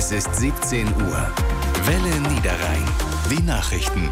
Es ist 17 Uhr. Welle Niederrhein. Die Nachrichten.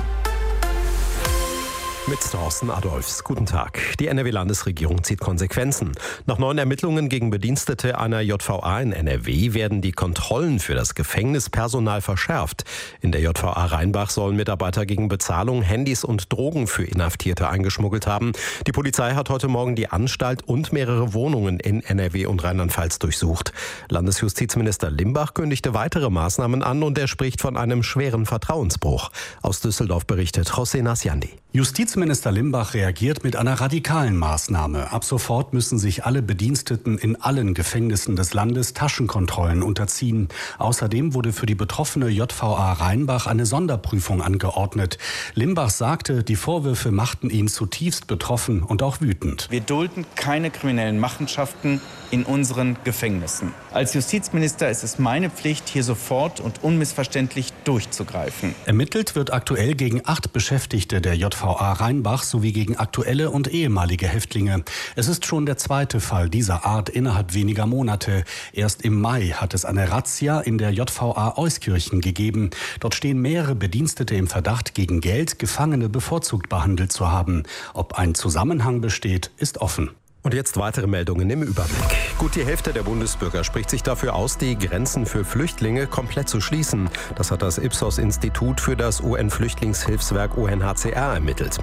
Mit Thorsten Adolfs. Guten Tag. Die NRW-Landesregierung zieht Konsequenzen. Nach neuen Ermittlungen gegen Bedienstete einer JVA in NRW werden die Kontrollen für das Gefängnispersonal verschärft. In der JVA Rheinbach sollen Mitarbeiter gegen Bezahlung Handys und Drogen für Inhaftierte eingeschmuggelt haben. Die Polizei hat heute Morgen die Anstalt und mehrere Wohnungen in NRW und Rheinland-Pfalz durchsucht. Landesjustizminister Limbach kündigte weitere Maßnahmen an und er spricht von einem schweren Vertrauensbruch. Aus Düsseldorf berichtet José Nasjandi. Justizminister Limbach reagiert mit einer radikalen Maßnahme. Ab sofort müssen sich alle Bediensteten in allen Gefängnissen des Landes Taschenkontrollen unterziehen. Außerdem wurde für die betroffene JVA Rheinbach eine Sonderprüfung angeordnet. Limbach sagte, die Vorwürfe machten ihn zutiefst betroffen und auch wütend. Wir dulden keine kriminellen Machenschaften in unseren Gefängnissen. Als Justizminister ist es meine Pflicht, hier sofort und unmissverständlich durchzugreifen. Ermittelt wird aktuell gegen 8 Beschäftigte der JVA Rheinbach sowie gegen aktuelle und ehemalige Häftlinge. Es ist schon der zweite Fall dieser Art innerhalb weniger Monate. Erst im Mai hat es eine Razzia in der JVA Euskirchen gegeben. Dort stehen mehrere Bedienstete im Verdacht, gegen Geld Gefangene bevorzugt behandelt zu haben. Ob ein Zusammenhang besteht, ist offen. Und jetzt weitere Meldungen im Überblick. Gut die Hälfte der Bundesbürger spricht sich dafür aus, die Grenzen für Flüchtlinge komplett zu schließen. Das hat das Ipsos-Institut für das UN-Flüchtlingshilfswerk UNHCR ermittelt.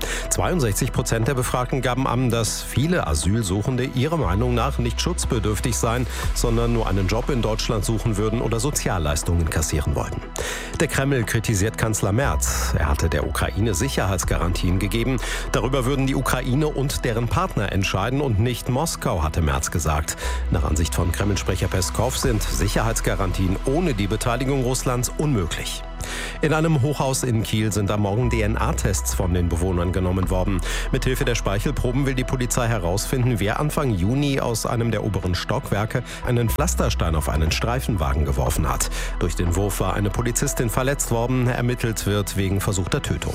62% der Befragten gaben an, dass viele Asylsuchende ihrer Meinung nach nicht schutzbedürftig seien, sondern nur einen Job in Deutschland suchen würden oder Sozialleistungen kassieren wollten. Der Kreml kritisiert Kanzler Merz. Er hatte der Ukraine Sicherheitsgarantien gegeben. Darüber würden die Ukraine und deren Partner entscheiden und nicht Moskau, hatte Merz gesagt. Nach Ansicht von Kreml-Sprecher Peskow sind Sicherheitsgarantien ohne die Beteiligung Russlands unmöglich. In einem Hochhaus in Kiel sind am Morgen DNA-Tests von den Bewohnern genommen worden. Mithilfe der Speichelproben will die Polizei herausfinden, wer Anfang Juni aus einem der oberen Stockwerke einen Pflasterstein auf einen Streifenwagen geworfen hat. Durch den Wurf war eine Polizistin verletzt worden. Ermittelt wird wegen versuchter Tötung.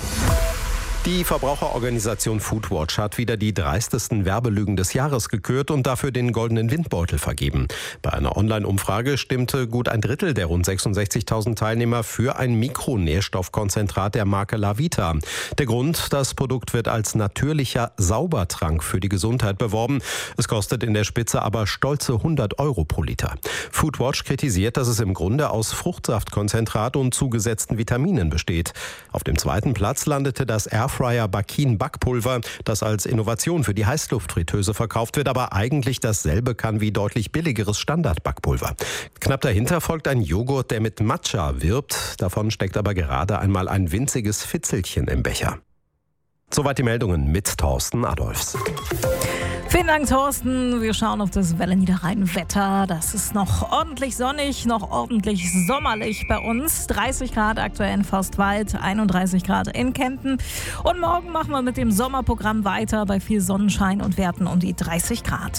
Die Verbraucherorganisation Foodwatch hat wieder die dreistesten Werbelügen des Jahres gekürt und dafür den goldenen Windbeutel vergeben. Bei einer Online-Umfrage stimmte gut ein Drittel der rund 66.000 Teilnehmer für ein Mikronährstoffkonzentrat der Marke Lavita. Der Grund, das Produkt wird als natürlicher Saubertrank für die Gesundheit beworben. Es kostet in der Spitze aber stolze 100 € pro Liter. Foodwatch kritisiert, dass es im Grunde aus Fruchtsaftkonzentrat und zugesetzten Vitaminen besteht. Auf dem zweiten Platz landete das Airfryer Bakin Backpulver, das als Innovation für die Heißluftfritteuse verkauft wird, aber eigentlich dasselbe kann wie deutlich billigeres Standardbackpulver. Knapp dahinter folgt ein Joghurt, der mit Matcha wirbt. Davon steckt aber gerade einmal ein winziges Fitzelchen im Becher. Soweit die Meldungen mit Thorsten Adolfs. Vielen Dank, Thorsten. Wir schauen auf das Welle Niederrhein-Wetter. Das ist noch ordentlich sonnig, noch ordentlich sommerlich bei uns. 30 Grad aktuell in Forstwald, 31 Grad in Kempten. Und morgen machen wir mit dem Sommerprogramm weiter bei viel Sonnenschein und Werten um die 30 Grad.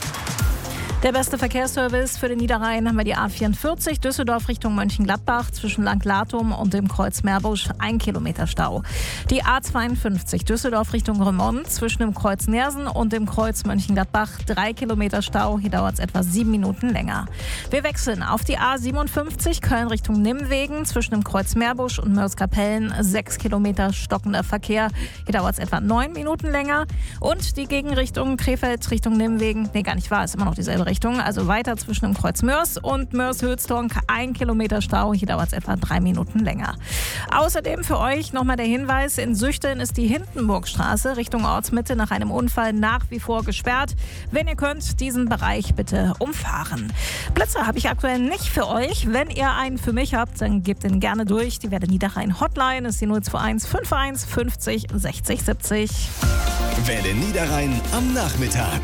Der beste Verkehrsservice für den Niederrhein haben wir die A44 Düsseldorf Richtung Mönchengladbach zwischen Langlatum und dem Kreuz Meerbusch 1 Kilometer Stau. Die A52 Düsseldorf Richtung Remont zwischen dem Kreuz Nersen und dem Kreuz Mönchengladbach 3 Kilometer Stau. Hier dauert es etwa 7 Minuten länger. Wir wechseln auf die A57 Köln Richtung Nimwegen zwischen dem Kreuz Meerbusch und Mörs-Kapellen 6 Kilometer stockender Verkehr. Hier dauert es etwa 9 Minuten länger. Und die Gegenrichtung Krefeld Richtung Nimwegen, nee, gar nicht wahr, ist immer noch dieselbe Richtung, also weiter zwischen dem Kreuz Mörs und Mörs-Hülstonk 1 Kilometer Stau. Hier dauert es etwa 3 Minuten länger. Außerdem für euch nochmal der Hinweis, in Süchten ist die Hindenburgstraße Richtung Ortsmitte nach einem Unfall nach wie vor gesperrt. Wenn ihr könnt, diesen Bereich bitte umfahren. Blitzer habe ich aktuell nicht für euch. Wenn ihr einen für mich habt, dann gebt ihn gerne durch. Die Welle Niederrhein Hotline ist die 021 51 50 60 70. Welle Niederrhein am Nachmittag.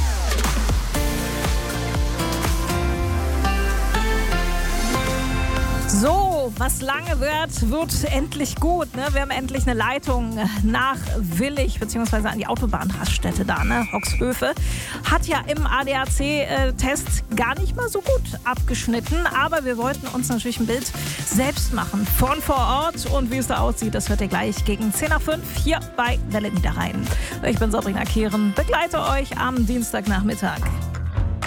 So, was lange wird endlich gut. Ne? Wir haben endlich eine Leitung nach Willig, beziehungsweise an die Autobahnraststätte da, ne? Hoxhöfe. Hat ja im ADAC-Test gar nicht mal so gut abgeschnitten, aber wir wollten uns natürlich ein Bild selbst machen von vor Ort. Und wie es da aussieht, das hört ihr gleich gegen 10 nach 5 hier bei Welle Niederrhein. Ich bin Sabrina Kehren, begleite euch am Dienstagnachmittag.